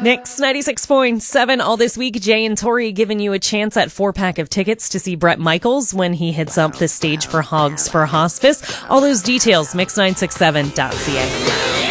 Mix 96.7 all this week. Jay and Tori giving you a chance at 4-pack of tickets to see Bret Michaels when he hits up the stage for Hogs for Hospice. All those details, mix967.ca.